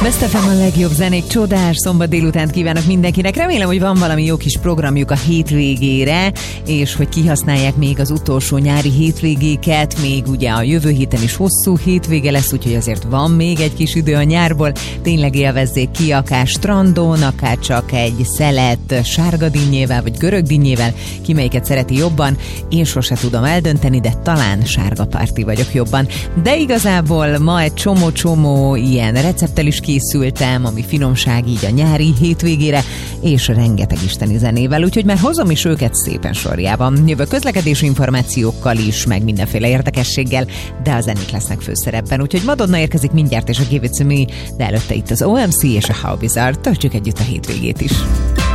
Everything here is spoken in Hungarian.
Best FM a legjobb zenék, csodás szombat délutánt kívánok mindenkinek. Remélem, hogy van valami jó kis programjuk a hétvégére, és hogy kihasználják még az utolsó nyári hétvégéket. Még ugye a jövő héten is hosszú hétvége lesz, úgyhogy azért van még egy kis idő a nyárból. Tényleg élvezzék ki, akár strandon, akár csak egy szelet sárgadinnyével, vagy görögdinnyével, ki melyiket szereti jobban. Én sose tudom eldönteni, de talán sárga párti vagyok jobban. De igazából ma egy csomó ilyen recepttel is készültem, ami finomság így a nyári hétvégére, és rengeteg isteni zenével, úgyhogy már hozom is őket szépen sorjában. Jövő közlekedési információkkal is, meg mindenféle érdekességgel, de a zenék lesznek főszerepben, úgyhogy Madonna érkezik mindjárt, és a Give It To Me, de előtte itt az OMC és a How Bizarre. Töltsük együtt a hétvégét is.